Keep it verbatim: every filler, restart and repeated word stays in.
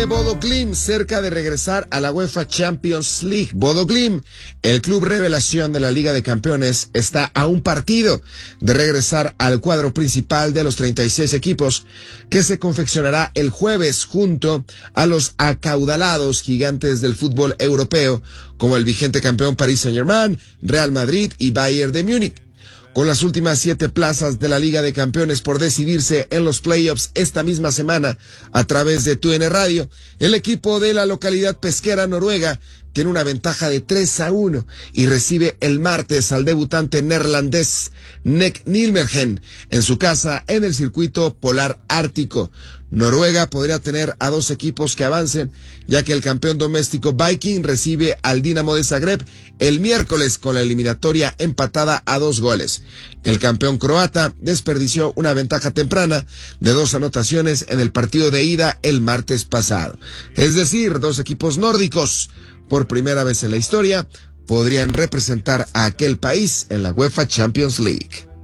de Bodo Glimt cerca de regresar a la UEFA Champions League. Bodo Glimt, el club revelación de la Liga de Campeones, está a un partido de regresar al cuadro principal de los treinta y seis equipos que se confeccionará el jueves junto a los acaudalados gigantes del fútbol europeo como el vigente campeón Paris Saint-Germain, Real Madrid y Bayern de Múnich. Con las últimas siete plazas de la Liga de Campeones por decidirse en los playoffs esta misma semana a través de Tu N Radio, el equipo de la localidad pesquera noruega tiene una ventaja de tres a uno y recibe el martes al debutante neerlandés Nick Nijmegen en su casa en el circuito polar ártico. Noruega podría tener a dos equipos que avancen, ya que el campeón doméstico Viking recibe al Dinamo de Zagreb el miércoles con la eliminatoria empatada a dos goles. El campeón croata desperdició una ventaja temprana de dos anotaciones en el partido de ida el martes pasado. Es decir, dos equipos nórdicos, por primera vez en la historia, podrían representar a aquel país en la UEFA Champions League.